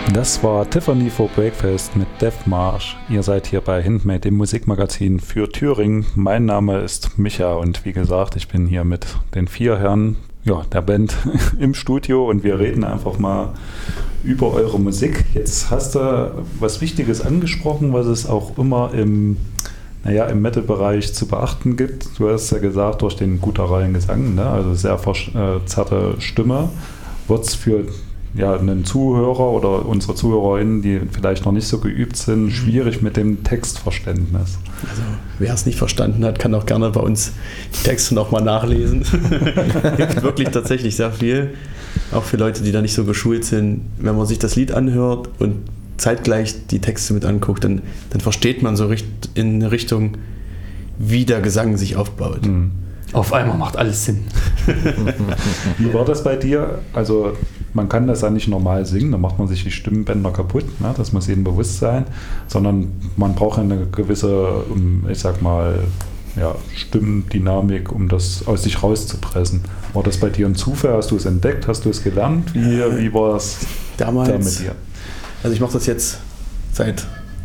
Das war Tiffany for Breakfast mit Death March. Ihr seid hier bei Handmade, dem Musikmagazin für Thüringen. Mein Name ist Micha und wie gesagt, ich bin hier mit den 4 Herren der Band im Studio und wir reden einfach mal über eure Musik. Jetzt hast du was Wichtiges angesprochen, was es auch immer im Metal-Bereich zu beachten gibt. Du hast ja gesagt, durch den gutturalen Gesang, ne? Also sehr verzerrte Stimme, wird es für einen Zuhörer oder unsere ZuhörerInnen, die vielleicht noch nicht so geübt sind, schwierig mit dem Textverständnis. Also wer es nicht verstanden hat, kann auch gerne bei uns die Texte nochmal nachlesen. Hilft wirklich tatsächlich sehr viel. Auch für Leute, die da nicht so geschult sind. Wenn man sich das Lied anhört und zeitgleich die Texte mit anguckt, dann versteht man so in eine Richtung, wie der Gesang sich aufbaut. Mhm. Auf einmal macht alles Sinn. Wie war das bei dir? Also man kann das ja nicht normal singen, da macht man sich die Stimmbänder kaputt, ne? Das muss jedem bewusst sein, sondern man braucht eine gewisse, Stimmdynamik, um das aus sich rauszupressen. War das bei dir ein Zufall? Hast du es entdeckt? Hast du es gelernt? Wie war es damals da mit dir? Also ich mache das jetzt seit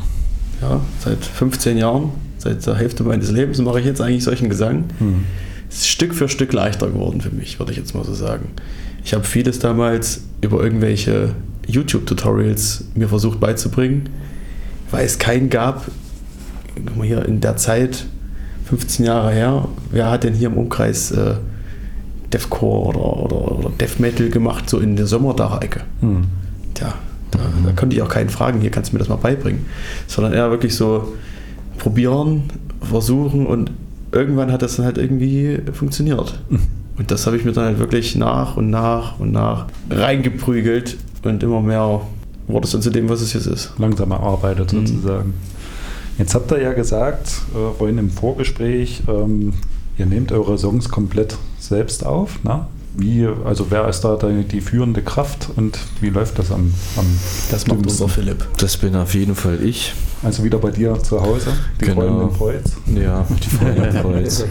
15 Jahren, seit der Hälfte meines Lebens mache ich jetzt eigentlich solchen Gesang. Es ist Stück für Stück leichter geworden für mich, würde ich jetzt mal so sagen. Ich habe vieles damals über irgendwelche YouTube-Tutorials mir versucht beizubringen, weil es keinen gab. Guck mal hier in der Zeit, 15 Jahre her, wer hat denn hier im Umkreis Deathcore oder Death Metal gemacht, so in der Sommerdach-Ecke? Tja, da konnte ich auch keinen fragen, hier kannst du mir das mal beibringen. Sondern eher wirklich so probieren, versuchen und irgendwann hat das dann halt irgendwie funktioniert. Und das habe ich mir dann halt wirklich nach und nach reingeprügelt und immer mehr wurde es dann zu dem, was es jetzt ist. Langsam erarbeitet sozusagen. Jetzt habt ihr ja gesagt, vorhin im Vorgespräch, ihr nehmt eure Songs komplett selbst auf, ne? Wer ist da die führende Kraft und wie läuft das am Das macht unser Philipp. Das bin auf jeden Fall ich. Also wieder bei dir zu Hause, die Freunde im Kreuz. Ja, die Freunde im Kreuz.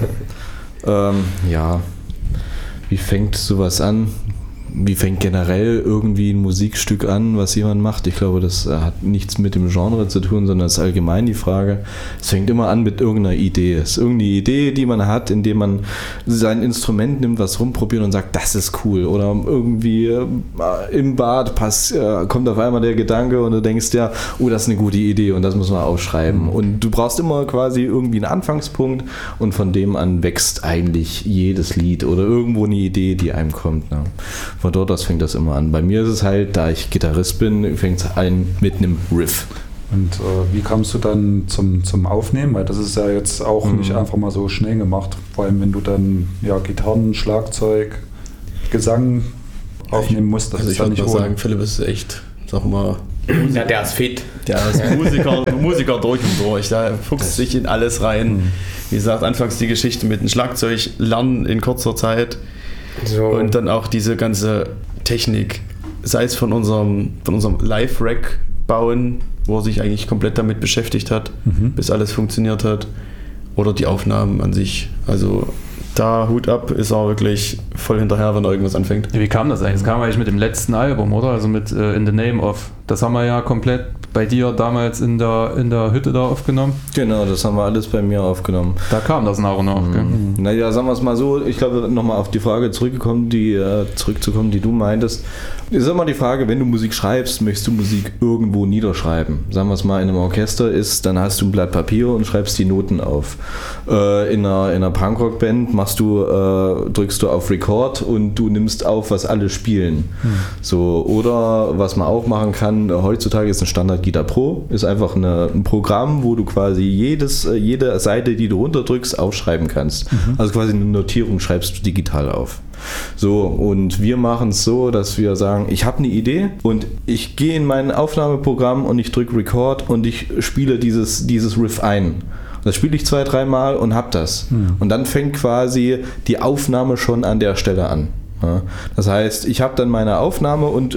Wie fängt sowas an? Wie fängt generell irgendwie ein Musikstück an, was jemand macht? Ich glaube, das hat nichts mit dem Genre zu tun, sondern es ist allgemein die Frage. Es fängt immer an mit irgendeiner Idee. Es ist irgendeine Idee, die man hat, indem man sein Instrument nimmt, was rumprobiert und sagt, das ist cool. Oder irgendwie im Bad kommt auf einmal der Gedanke und du denkst ja, das ist eine gute Idee und das muss man aufschreiben. Und du brauchst immer quasi irgendwie einen Anfangspunkt und von dem an wächst eigentlich jedes Lied oder irgendwo eine Idee, die einem kommt. Ne? Von dort aus fängt das immer an. Bei mir ist es halt, da ich Gitarrist bin, fängt es an mit einem Riff. Und wie kamst du dann zum Aufnehmen? Weil das ist ja jetzt auch nicht einfach mal so schnell gemacht. Vor allem, wenn du dann Gitarren, Schlagzeug, Gesang aufnehmen musst. Also ich würde mal sagen, Philipp ist echt, sag mal... Ja, der ist fit. Der ist Musiker durch und durch. Da fuchst sich in alles rein. Wie gesagt, anfangs die Geschichte mit dem Schlagzeug lernen in kurzer Zeit. So. Und dann auch diese ganze Technik, sei es von unserem Live-Rack bauen, wo er sich eigentlich komplett damit beschäftigt hat, bis alles funktioniert hat, oder die Aufnahmen an sich. Also da Hut ab, ist er wirklich voll hinterher, wenn er irgendwas anfängt. Ja, wie kam das eigentlich? Das kam eigentlich mit dem letzten Album, oder? Also mit In the Name of. Das haben wir ja komplett bei dir damals in der Hütte da aufgenommen. Genau, das haben wir alles bei mir aufgenommen. Da kam das nach und nach, gell? Naja, sagen wir es mal so, ich glaube, nochmal auf die Frage zurückzukommen, die du meintest. Ist immer die Frage, wenn du Musik schreibst, möchtest du Musik irgendwo niederschreiben. Sagen wir es mal, in einem Orchester dann hast du ein Blatt Papier und schreibst die Noten auf. In einer Punkrock-Band drückst du auf Record und du nimmst auf, was alle spielen. So, oder was man auch machen kann, heutzutage ist ein Standard Guitar Pro, ist einfach ein Programm, wo du quasi jede Seite, die du runterdrückst, aufschreiben kannst. Also quasi eine Notierung schreibst du digital auf. So, und wir machen es so, dass wir sagen, ich habe eine Idee und ich gehe in mein Aufnahmeprogramm und ich drücke Record und ich spiele dieses Riff ein. Das spiele ich 2-3 Mal und hab das. Und dann fängt quasi die Aufnahme schon an der Stelle an. Ja, das heißt, ich habe dann meine Aufnahme und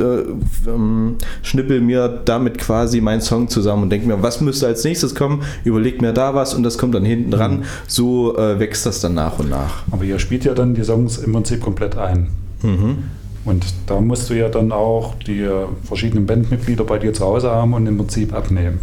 schnippel mir damit quasi meinen Song zusammen und denke mir, was müsste als nächstes kommen, überleg mir da was und das kommt dann hinten dran. So wächst das dann nach und nach. Aber ihr spielt ja dann die Songs im Prinzip komplett ein. Und da musst du ja dann auch die verschiedenen Bandmitglieder bei dir zu Hause haben und im Prinzip abnehmen.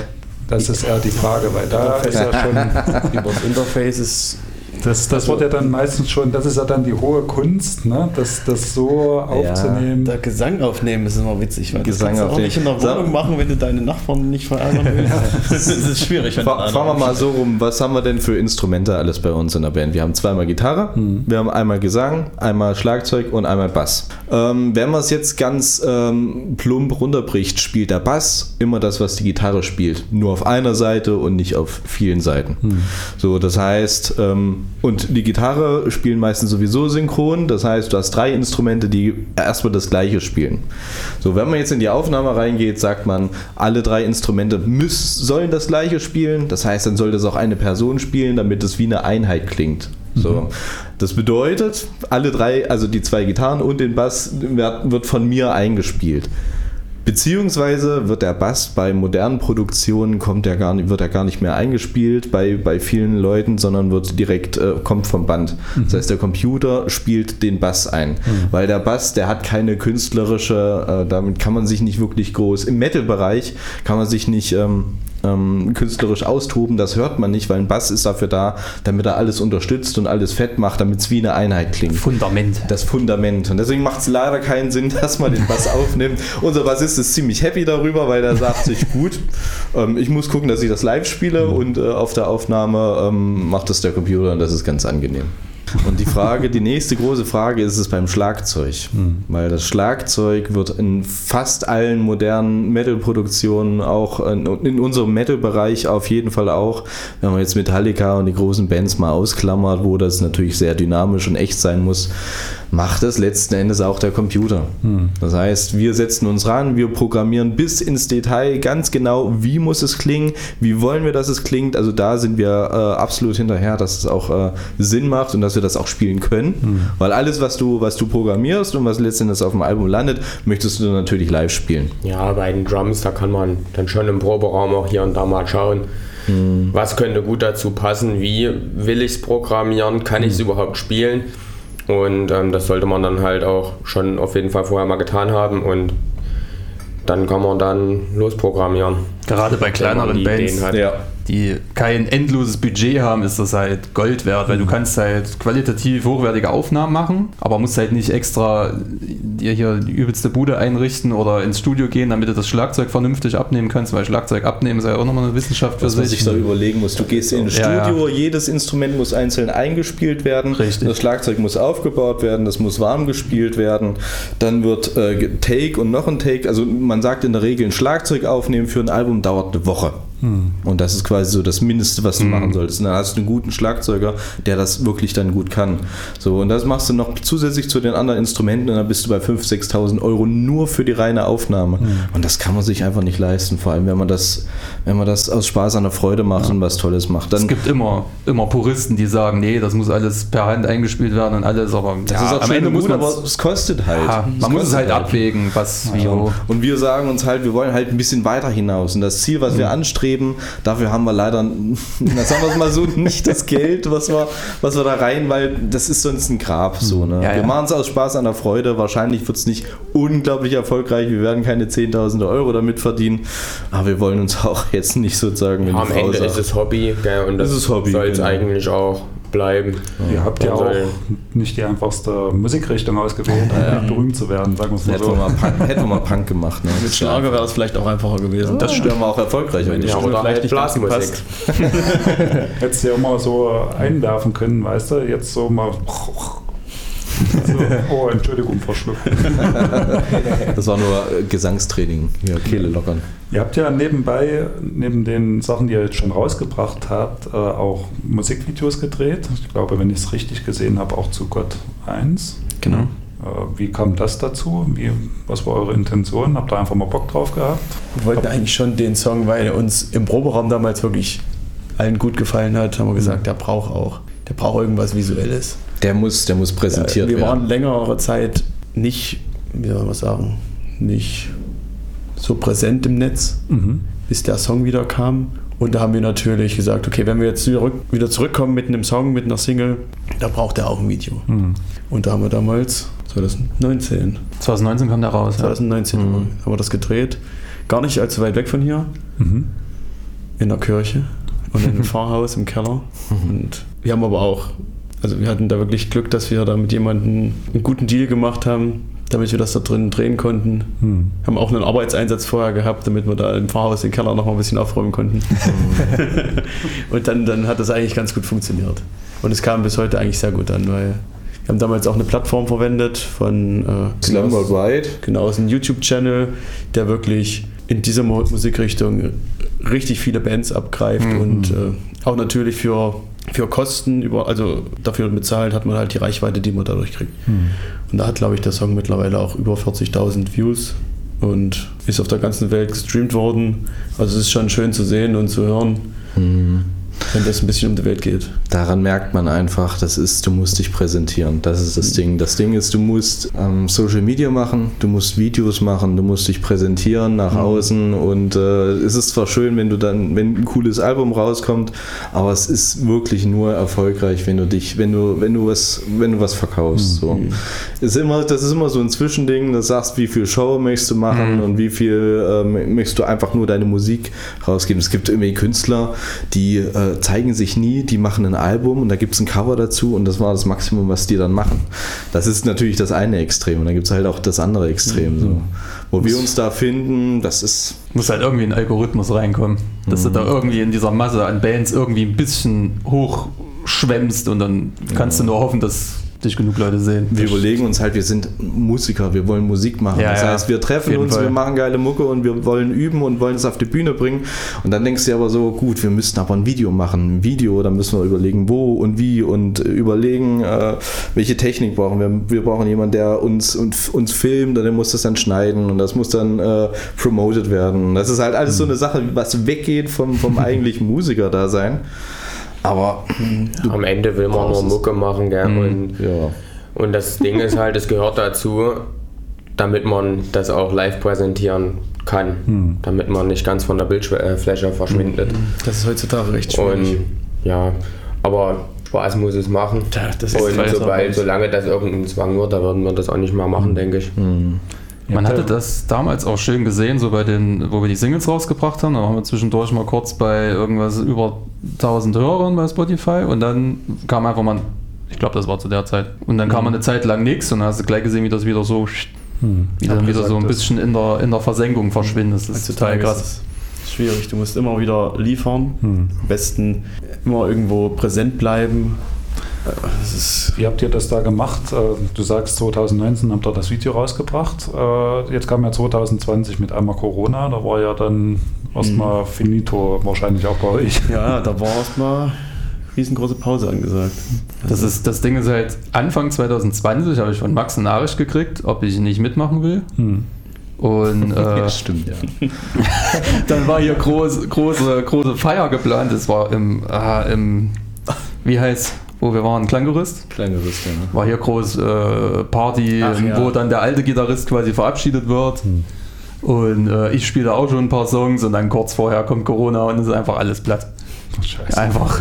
Das ist eher die Frage, weil da ist ja schon Über das Interface ist... Das wird ja dann meistens schon, das ist ja dann die hohe Kunst, ne? das so aufzunehmen. Der Gesang aufnehmen ist immer witzig, weil Gesang das kannst du auch nicht in der Wohnung machen, wenn du deine Nachbarn nicht verärgern willst. Das ist schwierig. Fangen wir mal so rum, was haben wir denn für Instrumente alles bei uns in der Band? Wir haben zweimal Gitarre, wir haben einmal Gesang, einmal Schlagzeug und einmal Bass. Wenn man es jetzt ganz plump runterbricht, spielt der Bass immer das, was die Gitarre spielt. Nur auf einer Seite und nicht auf vielen Seiten. So, das heißt, und die Gitarre spielen meistens sowieso synchron, das heißt, du hast 3 Instrumente, die erstmal das Gleiche spielen. So, wenn man jetzt in die Aufnahme reingeht, sagt man, alle 3 Instrumente sollen das Gleiche spielen, das heißt, dann soll das auch eine Person spielen, damit es wie eine Einheit klingt. So. Das bedeutet, alle 3, also die 2 Gitarren und den Bass, wird von mir eingespielt. Beziehungsweise wird der Bass bei modernen Produktionen wird er gar nicht mehr eingespielt bei vielen Leuten, sondern wird direkt kommt vom Band. Das heißt, der Computer spielt den Bass ein, weil der Bass, der hat keine künstlerische, damit kann man sich nicht wirklich groß, im Metal-Bereich kann man sich nicht künstlerisch austoben, das hört man nicht, weil ein Bass ist dafür da, damit er alles unterstützt und alles fett macht, damit es wie eine Einheit klingt. Fundament. Das Fundament. Und deswegen macht es leider keinen Sinn, dass man den Bass aufnimmt. Unser Bassist ist ziemlich happy darüber, weil er sagt sich, gut, ich muss gucken, dass ich das live spiele und auf der Aufnahme macht das der Computer und das ist ganz angenehm. Und die nächste große Frage ist es beim Schlagzeug. Weil das Schlagzeug wird in fast allen modernen Metal-Produktionen, auch in unserem Metal-Bereich auf jeden Fall auch, wenn man jetzt Metallica und die großen Bands mal ausklammert, wo das natürlich sehr dynamisch und echt sein muss, macht es letzten Endes auch der Computer. Das heißt, wir setzen uns ran, wir programmieren bis ins Detail ganz genau, wie muss es klingen, wie wollen wir, dass es klingt. Also da sind wir absolut hinterher, dass es auch Sinn macht und dass wir das auch spielen können. Weil alles, was du programmierst und was letzten Endes auf dem Album landet, möchtest du natürlich live spielen. Ja, bei den Drums, da kann man dann schon im Proberaum auch hier und da mal schauen, was könnte gut dazu passen, wie will ich es programmieren, kann ich es überhaupt spielen. Und das sollte man dann halt auch schon auf jeden Fall vorher mal getan haben und dann kann man dann losprogrammieren. Gerade bei kleineren Bands, die kein endloses Budget haben, ist das halt Gold wert, weil du kannst halt qualitativ hochwertige Aufnahmen machen, aber musst halt nicht extra dir hier die übelste Bude einrichten oder ins Studio gehen, damit du das Schlagzeug vernünftig abnehmen kannst, weil Schlagzeug abnehmen ist ja auch nochmal eine Wissenschaft für sich. Was man sich da überlegen muss, du gehst in ein Studio, jedes Instrument muss einzeln eingespielt werden, das Schlagzeug muss aufgebaut werden, das muss warm gespielt werden, dann wird Take und noch ein Take, also man sagt in der Regel, ein Schlagzeug aufnehmen für ein Album dauert eine Woche. Und das ist quasi so das Mindeste, was du machen solltest. Und dann hast du einen guten Schlagzeuger, der das wirklich dann gut kann. So, und das machst du noch zusätzlich zu den anderen Instrumenten und dann bist du bei 5.000, 6.000 Euro nur für die reine Aufnahme. Und das kann man sich einfach nicht leisten, vor allem wenn man das aus Spaß an der Freude macht und was Tolles macht. Dann es gibt immer Puristen, die sagen, nee, das muss alles per Hand eingespielt werden und alles, aber das ist auch am Ende muss man, aber es kostet halt. Ja, man muss es halt abwägen, was wie wo. Und wir sagen uns halt, wir wollen halt ein bisschen weiter hinaus. Und das Ziel, was wir anstreben, dafür haben wir leider, sagen wir es mal so, nicht das Geld, was wir da rein, weil das ist sonst ein Grab. So, ne? Wir machen es aus Spaß an der Freude. Wahrscheinlich wird es nicht unglaublich erfolgreich. Wir werden keine 10.000 Euro damit verdienen. Aber wir wollen uns auch jetzt nicht sozusagen... Am Ende ist es Hobby, gell? Und das soll es eigentlich auch bleiben. Ihr habt ja auch nicht die einfachste Musikrichtung ausgewählt, um berühmt zu werden, sagen wir es mal so. Hätten wir mal Punk gemacht. Ne? Mit Schlager wäre es vielleicht auch einfacher gewesen. Das stören wir auch erfolgreicher. Ja, oder vielleicht Blasmusik. Hättest du ja mal so einwerfen können, weißt du, jetzt so mal... So, oh, Entschuldigung, verschluckt. Das war nur Gesangstraining, ja, Kehle lockern. Ihr habt ja nebenbei, neben den Sachen, die ihr jetzt schon rausgebracht habt, auch Musikvideos gedreht. Ich glaube, wenn ich es richtig gesehen habe, auch zu Gott 1. Genau. Wie kam das dazu? Was war eure Intention? Habt ihr einfach mal Bock drauf gehabt? Wir wollten eigentlich schon den Song, weil er uns im Proberaum damals wirklich allen gut gefallen hat, haben wir gesagt, der braucht irgendwas Visuelles. Der muss präsentiert werden. Wir waren längere Zeit nicht, wie soll man sagen, nicht so präsent im Netz, bis der Song wieder kam. Und da haben wir natürlich gesagt, okay, wenn wir jetzt wieder zurückkommen mit einem Song, mit einer Single, da braucht er auch ein Video. Und da haben wir damals 2019. 2019 kam der raus. 2019 haben wir das gedreht. Gar nicht allzu weit weg von hier. In der Kirche und in einem Pfarrhaus im Keller. Und wir haben aber auch, also wir hatten da wirklich Glück, dass wir da mit jemandem einen guten Deal gemacht haben, damit wir das da drin drehen konnten. Haben auch einen Arbeitseinsatz vorher gehabt, damit wir da im Pfarrhaus den Keller noch mal ein bisschen aufräumen konnten. Und dann hat das eigentlich ganz gut funktioniert. Und es kam bis heute eigentlich sehr gut an, weil wir haben damals auch eine Plattform verwendet von Slam Worldwide. Genau, aus einem YouTube-Channel, der wirklich in dieser Musikrichtung richtig viele Bands abgreift und auch natürlich für Kosten, also dafür bezahlt hat man halt die Reichweite, die man dadurch kriegt. Und da hat, glaube ich, der Song mittlerweile auch über 40.000 Views und ist auf der ganzen Welt gestreamt worden. Also es ist schon schön zu sehen und zu hören, wenn das ein bisschen um die Welt geht. Daran merkt man einfach, du musst dich präsentieren. Das ist das Ding. Das Ding ist, du musst Social Media machen, du musst Videos machen, du musst dich präsentieren nach außen und es ist zwar schön, wenn ein cooles Album rauskommt, aber es ist wirklich nur erfolgreich, wenn du was verkaufst. So. Das ist immer so ein Zwischending, du sagst, wie viel Show möchtest du machen und wie viel möchtest du einfach nur deine Musik rausgeben. Es gibt irgendwie Künstler, die zeigen sich nie, die machen ein Album und da gibt es ein Cover dazu und das war das Maximum, was die dann machen. Das ist natürlich das eine Extrem und dann gibt es halt auch das andere Extrem. So. Wo wir uns da finden, das ist... Muss halt irgendwie ein Algorithmus reinkommen, dass du da irgendwie in dieser Masse an Bands irgendwie ein bisschen hochschwemmst und dann kannst du nur hoffen, dass dich genug Leute sehen. Wir überlegen uns halt, wir sind Musiker, wir wollen Musik machen. Das heißt, wir treffen uns, wir machen geile Mucke und wir wollen üben und wollen es auf die Bühne bringen. Und dann denkst du dir aber so, gut, wir müssten aber ein Video machen. Ein Video, dann müssen wir überlegen, wo und wie und überlegen, welche Technik brauchen wir. Wir brauchen jemanden, der uns filmt und der muss das dann schneiden und das muss dann promoted werden. Das ist halt alles so eine Sache, was weggeht vom eigentlichen Musiker-Dasein. Aber am Ende will man nur Mucke machen, gell? Und das Ding ist halt, es gehört dazu, damit man das auch live präsentieren kann, damit man nicht ganz von der Bildfläche verschwindet. Das ist heutzutage recht schwierig. Und aber Spaß muss es machen. Ja, das ist und solange das irgendein Zwang wird, da würden wir das auch nicht mehr machen, denke ich. Man hatte das damals auch schön gesehen, so wo wir die Singles rausgebracht haben. Da waren wir zwischendurch mal kurz bei irgendwas über 1000 Hörern bei Spotify und dann kam einfach mal, ich glaube, das war zu der Zeit, und dann kam eine Zeit lang nichts und dann hast du gleich gesehen, wie das wieder so wieder so ein bisschen in der Versenkung verschwindet. Das ist total krass. Schwierig, du musst immer wieder liefern, am besten immer irgendwo präsent bleiben. Wie habt ihr das da gemacht? Du sagst, 2019 habt ihr das Video rausgebracht. Jetzt kam ja 2020 mit einmal Corona. Da war ja dann erstmal finito, wahrscheinlich auch bei euch. Ja, da war erstmal riesengroße Pause angesagt. Das Ding ist halt, Anfang 2020 habe ich von Max eine Nachricht gekriegt, ob ich nicht mitmachen will. Und stimmt, ja. Dann war hier große Feier geplant. Das war im wie heißt, wo wir waren, Klanggerüst. Klanggerüst, ja. War hier groß Party, wo dann der alte Gitarrist quasi verabschiedet wird. Und ich spiele auch schon ein paar Songs und dann kurz vorher kommt Corona und es ist einfach alles platt. Scheiße. Einfach.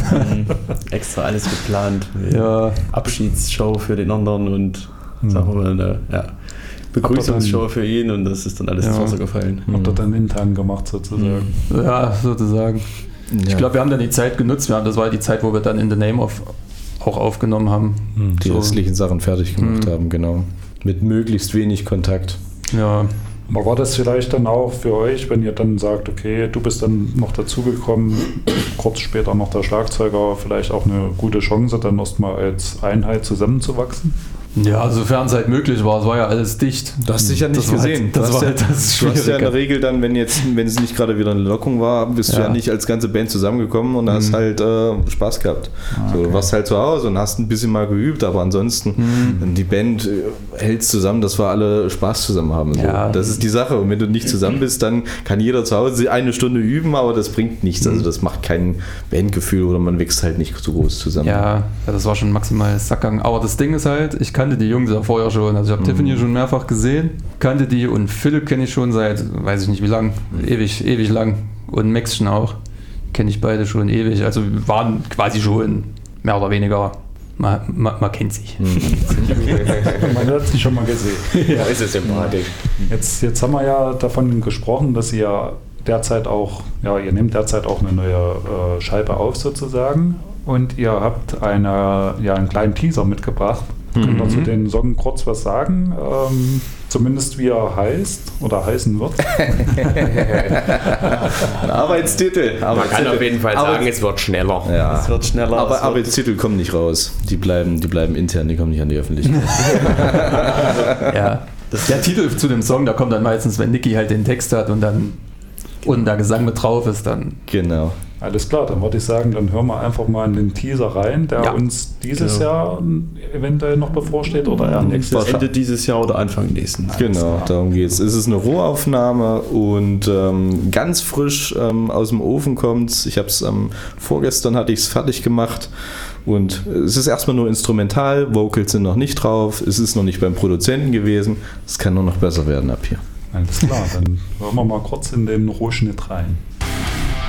Extra alles geplant. Ja. Abschiedsshow für den anderen und sagen wir mal eine Begrüßungsshow für ihn und das ist dann alles ins Wasser gefallen. Habt ihr dann intern gemacht sozusagen? Ja, sozusagen. Ja. Ich glaube, wir haben dann die Zeit genutzt. Das war die Zeit, wo wir dann In the Name of auch aufgenommen haben. Die restlichen Sachen fertig gemacht haben, genau. Mit möglichst wenig Kontakt. Ja. Aber war das vielleicht dann auch für euch, wenn ihr dann sagt, okay, du bist dann noch dazugekommen, kurz später noch der Schlagzeuger, vielleicht auch eine gute Chance, dann erstmal als Einheit zusammenzuwachsen? Ja, sofern es halt möglich war. Es war ja alles dicht. Du hast dich ja nicht gesehen. Du hast ja in der Regel dann, wenn es nicht gerade wieder eine Lockung war, bist du ja nicht als ganze Band zusammengekommen und hast halt Spaß gehabt. Okay. So, du warst halt zu Hause und hast ein bisschen mal geübt, aber ansonsten die Band hält zusammen, dass wir alle Spaß zusammen haben. So. Ja. Das ist die Sache. Und wenn du nicht zusammen bist, dann kann jeder zu Hause eine Stunde üben, aber das bringt nichts. Also das macht kein Bandgefühl oder man wächst halt nicht so groß zusammen. Ja, das war schon maximal Sackgang. Aber das Ding ist halt, ich kannte die Jungs ja vorher schon. Also ich habe Tiffany schon mehrfach gesehen, kannte die und Philipp kenne ich schon seit, weiß ich nicht wie lang, ewig lang. Und Maxchen auch, kenne ich beide schon ewig. Also wir waren quasi schon mehr oder weniger Man kennt sich. Man hat sich schon mal gesehen. Ja, ist es sympathisch. Jetzt haben wir ja davon gesprochen, dass ihr derzeit auch, ihr nehmt derzeit auch eine neue Scheibe auf sozusagen und ihr habt einen kleinen Teaser mitgebracht. Könnt ihr zu den Song kurz was sagen? Zumindest wie er heißt oder heißen wird. Ein Arbeitstitel. Man kann auf jeden Fall sagen, es wird schneller. Ja. Es wird schneller. Aber Arbeitstitel kommen nicht raus. Die bleiben intern, die kommen nicht an die Öffentlichkeit. Ja. Der Titel zu dem Song, da kommt dann meistens, wenn Niki halt den Text hat und dann unten der Gesang mit drauf ist, dann. Genau. Alles klar, dann würde ich sagen, dann hören wir einfach mal in den Teaser rein, der uns dieses Jahr eventuell noch bevorsteht oder eher nächstes Ende dieses Jahr oder Anfang nächsten. Genau, darum geht's. Es ist eine Rohaufnahme und ganz frisch aus dem Ofen kommt's. Ich habe es vorgestern hatte ich es fertig gemacht und es ist erstmal nur instrumental. Vocals sind noch nicht drauf. Es ist noch nicht beim Produzenten gewesen. Es kann nur noch besser werden ab hier. Alles klar, dann hören wir mal kurz in den Rohschnitt rein.